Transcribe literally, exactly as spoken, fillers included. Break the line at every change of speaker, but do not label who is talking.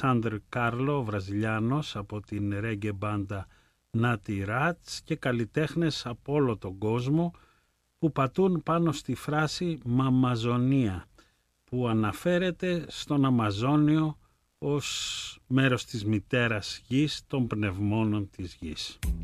Αλεξάνδρ Κάρλο, Βραζιλιάνος, από την ρέγγε μπάντα Natty Rats, και καλλιτέχνες από όλο τον κόσμο που πατούν πάνω στη φράση «Μαμαζονία», που αναφέρεται στον Αμαζόνιο ως μέρος της μητέρας γης των πνευμόνων της γης.